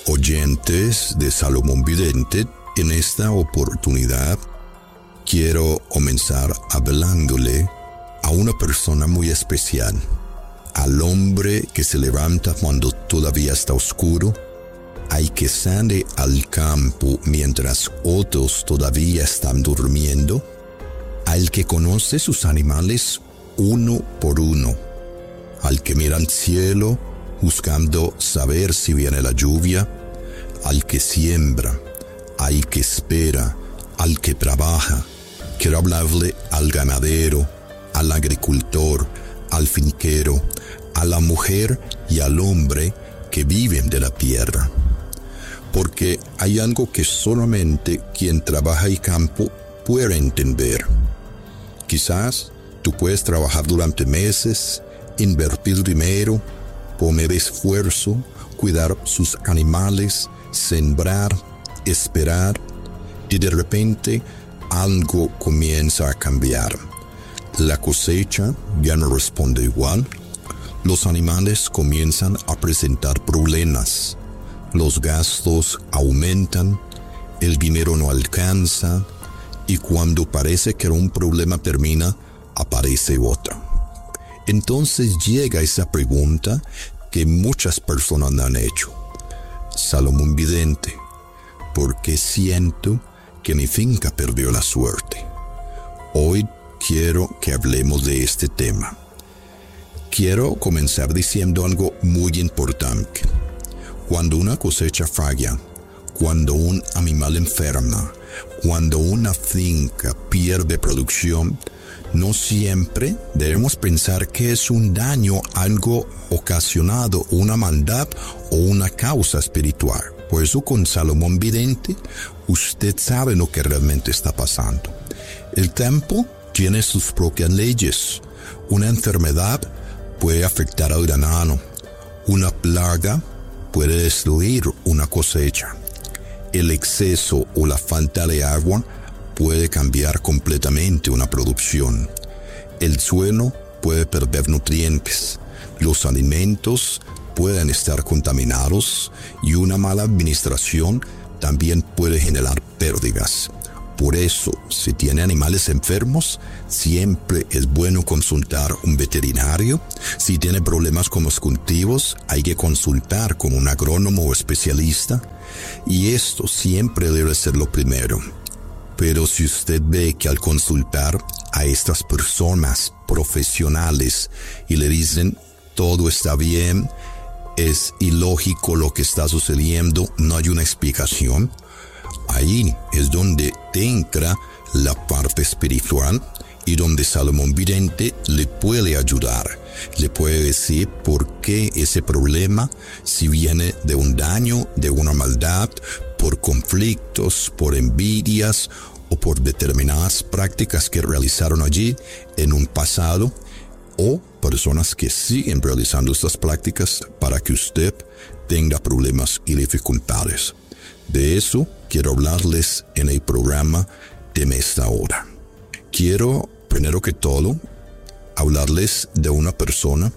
oyentes de Salomón Vidente, en esta oportunidad quiero comenzar hablándole a una persona muy especial, al hombre que se levanta cuando todavía está oscuro, al que sale al campo mientras otros todavía están durmiendo, al que conoce sus animales uno por uno, al que mira al cielo buscando saber si viene la lluvia, al que siembra, al que espera, al que trabaja. Quiero hablarle al ganadero, al agricultor, al finquero, a la mujer y al hombre que viven de la tierra. Porque hay algo que solamente quien trabaja el campo puede entender. Quizás tú puedes trabajar durante meses, invertir dinero, poner esfuerzo, cuidar sus animales, sembrar, esperar, y de repente algo comienza a cambiar. La cosecha ya no responde igual. Los animales comienzan a presentar problemas. Los gastos aumentan, el dinero no alcanza, y cuando parece que un problema termina, aparece otro. Entonces llega esa pregunta que muchas personas me han hecho. Salomón Vidente, ¿por qué siento que mi finca perdió la suerte? Hoy quiero que hablemos de este tema. Quiero comenzar diciendo algo muy importante. Cuando una cosecha falla, cuando un animal enferma, cuando una finca pierde producción, no siempre debemos pensar que es un daño, algo ocasionado, una maldad o una causa espiritual. Por eso con Salomón Vidente, usted sabe lo que realmente está pasando. El tiempo tiene sus propias leyes. Una enfermedad puede afectar al ganado. Una plaga puede destruir una cosecha. El exceso o la falta de agua puede cambiar completamente una producción. El suelo puede perder nutrientes. Los alimentos pueden estar contaminados y una mala administración también puede generar pérdidas. Por eso, si tiene animales enfermos, siempre es bueno consultar un veterinario. Si tiene problemas con los cultivos, hay que consultar con un agrónomo o especialista. Y esto siempre debe ser lo primero. Pero si usted ve que al consultar a estas personas profesionales y le dicen todo está bien, es ilógico lo que está sucediendo, no hay una explicación, ahí es donde te entra la parte espiritual y donde Salomón Vidente le puede ayudar. Le puede decir por qué ese problema, si viene de un daño, de una maldad, por conflictos, por envidias o por determinadas prácticas que realizaron allí en un pasado, o personas que siguen realizando estas prácticas para que usted tenga problemas y dificultades. De eso quiero hablarles en el programa de esta hora. Quiero, primero que todo, hablarles de una persona.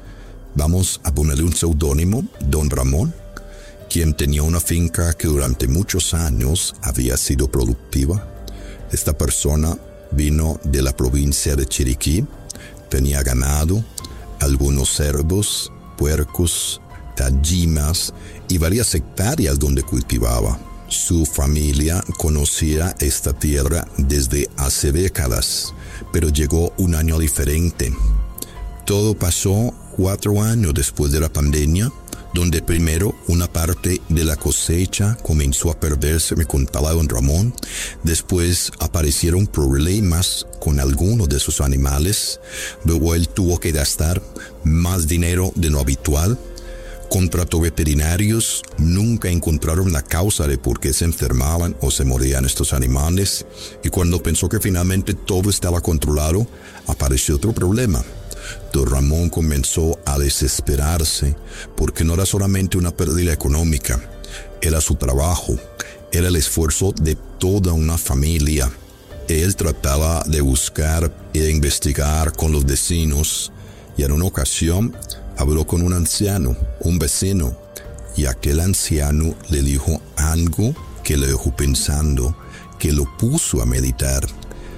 Vamos a ponerle un seudónimo, Don Ramón, quien tenía una finca que durante muchos años había sido productiva. Esta persona vino de la provincia de Chiriquí, tenía ganado, algunos cerdos, puercos, tallimas y varias hectáreas donde cultivaba. Su familia conocía esta tierra desde hace décadas, pero llegó un año diferente. Todo pasó 4 años después de la pandemia, donde primero una parte de la cosecha comenzó a perderse, me contaba don Ramón. Después aparecieron problemas con algunos de sus animales. Luego él tuvo que gastar más dinero de lo habitual. Contrató veterinarios, nunca encontraron la causa de por qué se enfermaban o se morían estos animales. Y cuando pensó que finalmente todo estaba controlado, apareció otro problema. Don Ramón comenzó a desesperarse porque no era solamente una pérdida económica, era su trabajo, era el esfuerzo de toda una familia. Él trataba de buscar e de investigar con los vecinos y en una ocasión habló con un anciano, un vecino, y aquel anciano le dijo algo que le dejó pensando, que lo puso a meditar.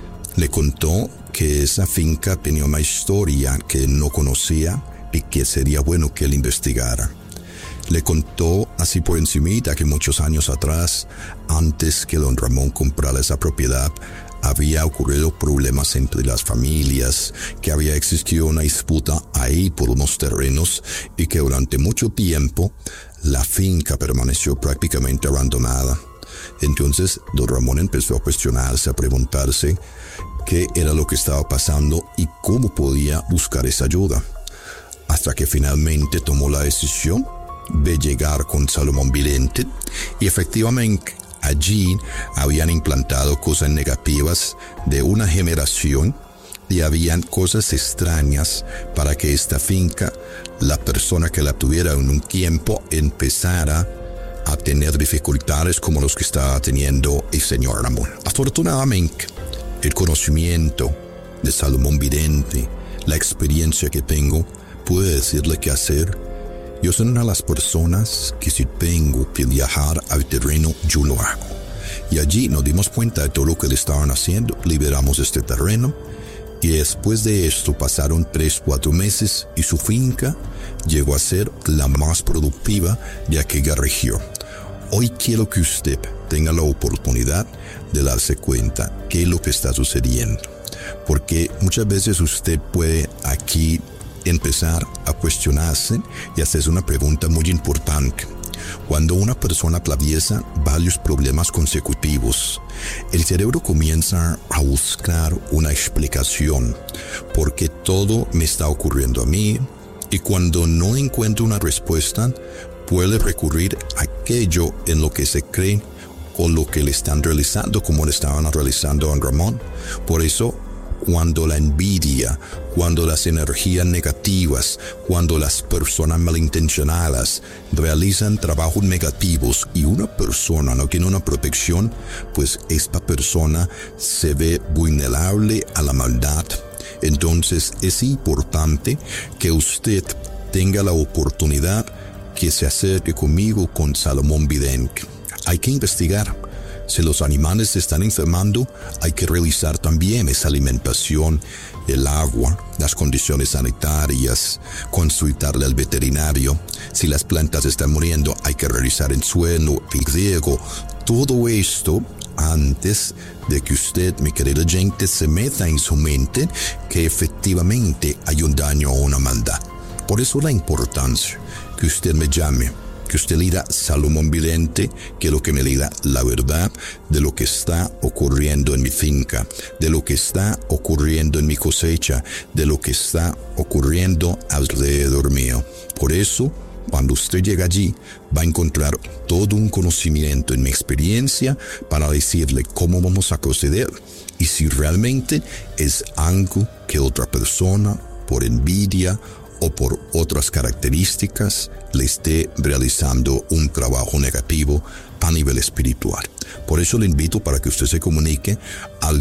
Le contó que esa finca tenía una historia que él no conocía y que sería bueno que él investigara. Le contó así por encimita que muchos años atrás, antes que don Ramón comprara esa propiedad, había ocurrido problemas entre las familias, que había existido una disputa ahí por unos terrenos y que durante mucho tiempo la finca permaneció prácticamente abandonada. Entonces don Ramón empezó a cuestionarse, a preguntarse qué era lo que estaba pasando y cómo podía buscar esa ayuda. Hasta que finalmente tomó la decisión de llegar con Salomón Vidente y efectivamente allí habían implantado cosas negativas de una generación y habían cosas extrañas para que esta finca, la persona que la tuviera en un tiempo, empezara a tener dificultades como los que estaba teniendo el señor Ramón. Afortunadamente, el conocimiento de Salomón Vidente, la experiencia que tengo, pude decirle qué hacer. Yo soy una de las personas que si tengo que viajar al terreno, yo lo hago. Y allí nos dimos cuenta de todo lo que le estaban haciendo, liberamos este terreno y después de esto pasaron 3-4 meses y su finca llegó a ser la más productiva de aquella región. Hoy quiero que usted tenga la oportunidad de darse cuenta qué es lo que está sucediendo, porque muchas veces usted puede aquí empezar a cuestionarse y hacerse una pregunta muy importante. Cuando una persona atraviesa varios problemas consecutivos, el cerebro comienza a buscar una explicación, porque todo me está ocurriendo a mí, y cuando no encuentra una respuesta, puede recurrir a aquello en lo que se cree o lo que le están realizando, como le estaban realizando a don Ramón. Por eso, cuando la envidia, cuando las energías negativas, cuando las personas malintencionadas realizan trabajos negativos y una persona no tiene una protección, pues esta persona se ve vulnerable a la maldad. Entonces es importante que usted tenga la oportunidad que se acerque conmigo con Salomón Vidente. Hay que investigar. Si los animales se están enfermando, hay que revisar también esa alimentación, el agua, las condiciones sanitarias, consultarle al veterinario. Si las plantas están muriendo, hay que revisar el suelo, el riego. Todo esto antes de que usted, mi querido oyente, se meta en su mente que efectivamente hay un daño o una maldad. Por eso la importancia que usted me llame, que usted le diga Salomón Vidente, quiero que me diga la verdad de lo que está ocurriendo en mi finca, de lo que está ocurriendo en mi cosecha, de lo que está ocurriendo alrededor mío. Por eso, cuando usted llega allí, va a encontrar todo un conocimiento en mi experiencia para decirle cómo vamos a proceder y si realmente es algo que otra persona, por envidia o por otras características, le esté realizando un trabajo negativo a nivel espiritual. Por eso le invito para que usted se comunique al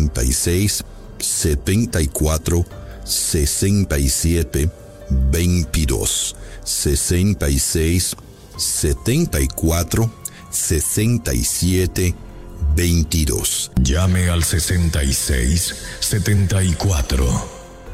66 74 67 22. 66 74 67 22. Llame al 66 74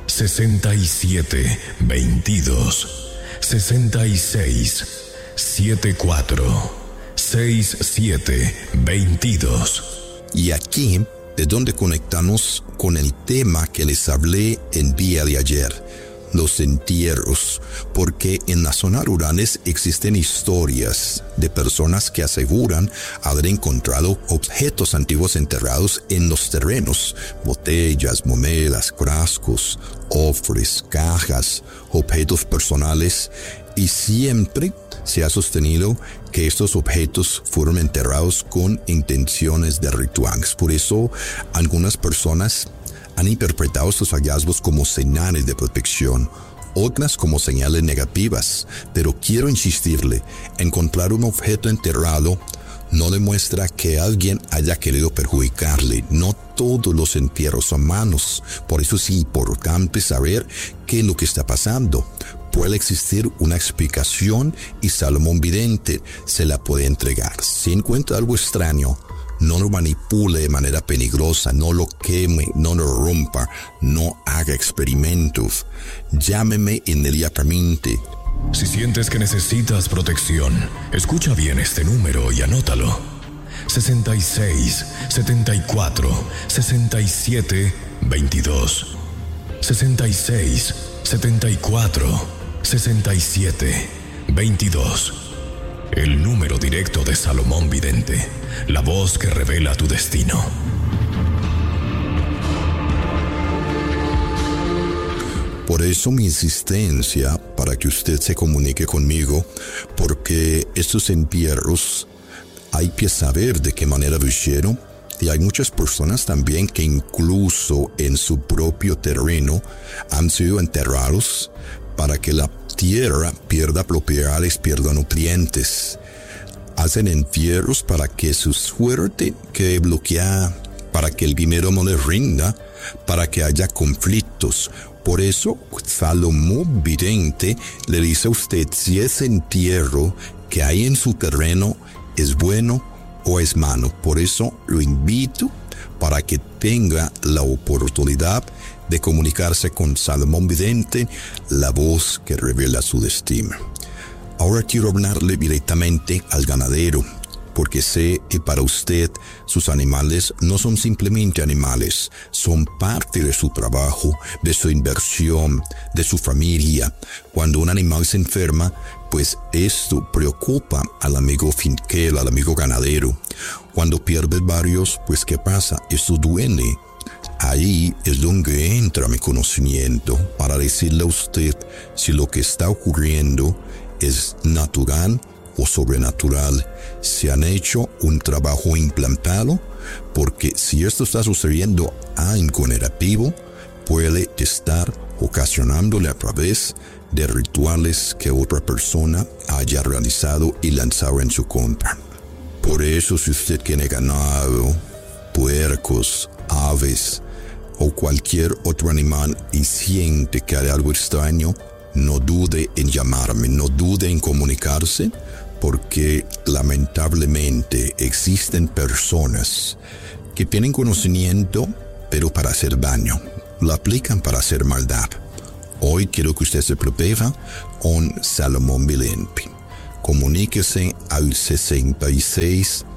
67 22. 66 74 67 22. Y aquí es donde conectamos con el tema que les hablé el día de ayer, los entierros, porque en las zonas rurales existen historias de personas que aseguran haber encontrado objetos antiguos enterrados en los terrenos, botellas, monedas, frascos, cofres, cajas, objetos personales, y siempre se ha sostenido que estos objetos fueron enterrados con intenciones de rituales. Por eso algunas personas han interpretado estos hallazgos como señales de protección, otras como señales negativas. Pero quiero insistirle, encontrar un objeto enterrado no demuestra que alguien haya querido perjudicarle. No todos los entierros son malos. Por eso es importante saber qué es lo que está pasando. puede existir una explicación y Salomón Vidente se la puede entregar. Si encuentra algo extraño, no lo manipule de manera peligrosa, no lo queme, no lo rompa, no haga experimentos. Llámeme inmediatamente. Si sientes que necesitas protección, escucha bien este número y anótalo. 66 74 67 22. 66 74 67 22. El número directo de Salomón Vidente, la voz que revela tu destino. Por eso mi insistencia para que usted se comunique conmigo, porque estos entierros hay que saber de qué manera lo hicieron, y hay muchas personas también que incluso en su propio terreno han sido enterrados para que la tierra pierda propiedades, pierda nutrientes. Hacen entierros para que su suerte quede bloqueada, para que el dinero no les rinda, para que haya conflictos. Por eso Salomón Vidente le dice a usted si ese entierro que hay en su terreno es bueno o es malo. Por eso lo invito para que tenga la oportunidad de comunicarse con Salomón Vidente, la voz que revela su destino. Ahora quiero hablarle directamente al ganadero, porque sé que para usted sus animales no son simplemente animales, son parte de su trabajo, de su inversión, de su familia. Cuando un animal se enferma, pues esto preocupa al amigo finquero, al amigo ganadero. Cuando pierde varios, pues ¿qué pasa? Esto duele. Ahí es donde entra mi conocimiento para decirle a usted si lo que está ocurriendo es natural o sobrenatural. Se han hecho un trabajo implantado, porque si esto está sucediendo a algo negativo, puede estar ocasionándole a través de rituales que otra persona haya realizado y lanzado en su contra. Por eso, si usted tiene ganado, puercos, aves o cualquier otro animal y siente que hay algo extraño, no dude en llamarme, no dude en comunicarse, porque lamentablemente existen personas que tienen conocimiento, pero para hacer daño, lo aplican para hacer maldad. Hoy quiero que usted se prepara con Salomón Vidente. Comuníquese al 66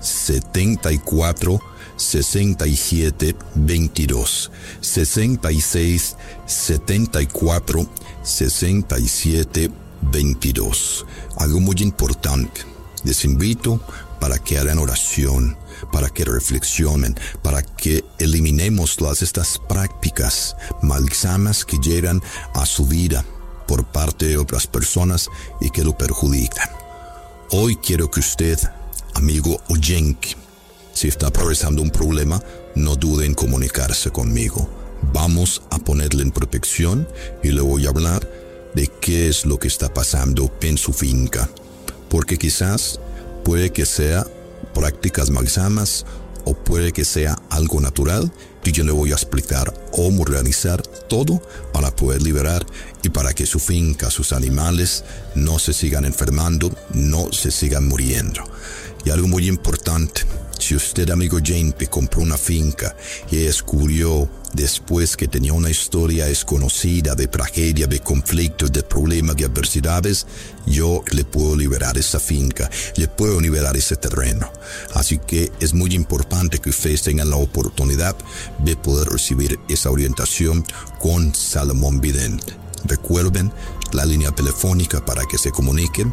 74 67 22. 66 74 67 22. Algo muy importante. Les invito para que hagan oración, para que reflexionen, para que eliminemos todas estas prácticas malsanas que llegan a su vida por parte de otras personas y que lo perjudican. Hoy quiero que usted, amigo oyente, si está atravesando un problema, no dude en comunicarse conmigo. Vamos a ponerle en protección y le voy a hablar de qué es lo que está pasando en su finca. Porque quizás puede que sea prácticas malsanas o puede que sea algo natural, y yo le voy a explicar cómo realizar todo para poder liberar y para que su finca, sus animales no se sigan enfermando, no se sigan muriendo. Y algo muy importante, si usted, amigo oyente, compró una finca y descubrió después que tenía una historia desconocida de tragedia, de conflictos, de problemas, de adversidades, yo le puedo liberar esa finca, le puedo liberar ese terreno. Así que es muy importante que ustedes tengan la oportunidad de poder recibir esa orientación con Salomón Vidente. Recuerden la línea telefónica para que se comuniquen: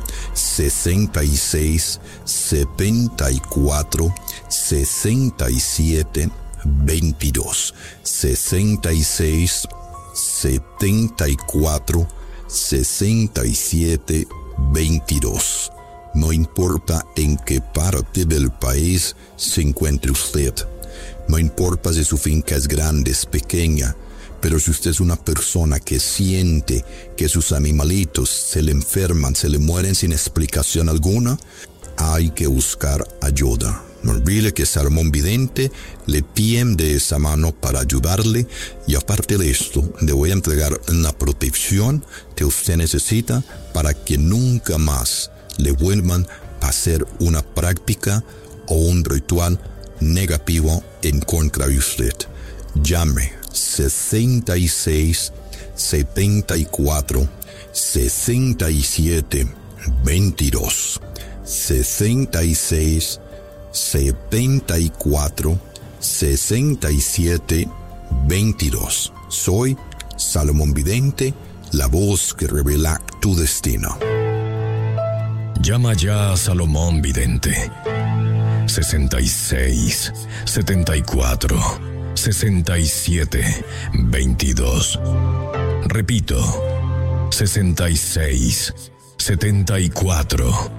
66 74 67 22. 66 74 67 22. No importa en qué parte del país se encuentre usted, no importa si su finca es grande, es pequeña, pero si usted es una persona que siente que sus animalitos se le enferman, se le mueren sin explicación alguna, hay que buscar ayuda. No olvide que Salomón Vidente le tiende esa mano para ayudarle, y aparte de esto, le voy a entregar una protección que usted necesita para que nunca más le vuelvan a hacer una práctica o un ritual negativo en contra de usted. Llame 66 74 67 22 66 74 67 22. Soy Salomón Vidente, la voz que revela tu destino. Llama ya a Salomón Vidente. 66 74 67 22. Repito, 66 74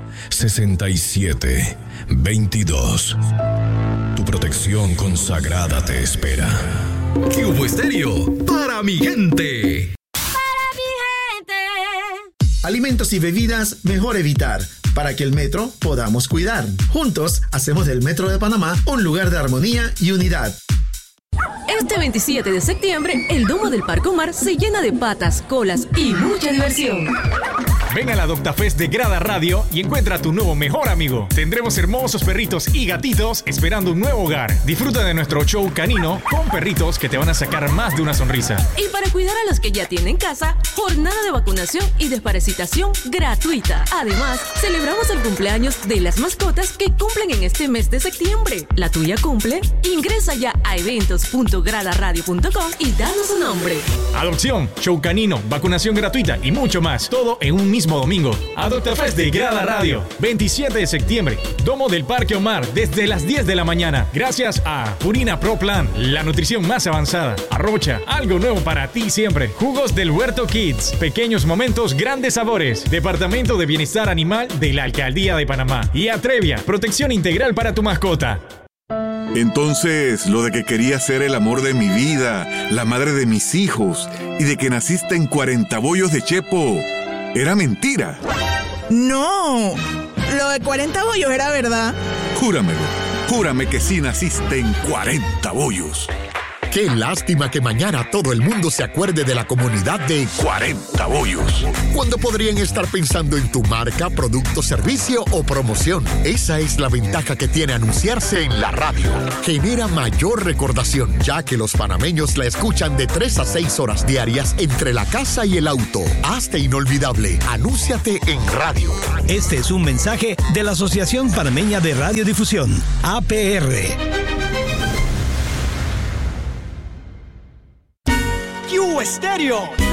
67 22. Tu protección consagrada te espera. Cubo Estéreo, para mi gente. Para mi gente. Alimentos y bebidas mejor evitar, para que el metro podamos cuidar. Juntos hacemos del Metro de Panamá un lugar de armonía y unidad. Este 27 de septiembre, el domo del Parque Omar se llena de patas, colas y mucha diversión. Ven a la Doctafest de Grada Radio y encuentra a tu nuevo mejor amigo. Tendremos hermosos perritos y gatitos esperando un nuevo hogar. Disfruta de nuestro show canino con perritos que te van a sacar más de una sonrisa. Y para cuidar a los que ya tienen casa, jornada de vacunación y desparasitación gratuita. Además, celebramos el cumpleaños de las mascotas que cumplen en este mes de septiembre. ¿La tuya cumple? Ingresa ya a eventos.gradaradio.com y danos un nombre. Adopción, show canino, vacunación gratuita y mucho más. Todo en un mismo domingo. Adoptafest de Grada Radio, 27 de septiembre, Domo del Parque Omar, desde las 10 de la mañana. Gracias a Purina Pro Plan, la nutrición más avanzada. Arrocha, algo nuevo para ti siempre. Jugos del Huerto Kids, pequeños momentos, grandes sabores. Departamento de Bienestar Animal de la Alcaldía de Panamá. Y Atrevia, protección integral para tu mascota. Entonces, lo de que quería ser el amor de mi vida, la madre de mis hijos, y de que naciste en 40 bollos de Chepo, era mentira. No, lo de 40 bollos era verdad. Júramelo, júrame que sí naciste en 40 bollos. Qué lástima que mañana todo el mundo se acuerde de la comunidad de 40 bollos, cuando podrían estar pensando en tu marca, producto, servicio o promoción. Esa es la ventaja que tiene anunciarse en la radio. Genera mayor recordación, ya que los panameños la escuchan de 3 a 6 horas diarias entre la casa y el auto. Hazte inolvidable. Anúnciate en radio. Este es un mensaje de la Asociación Panameña de Radiodifusión, APR. Cubo Estéreo,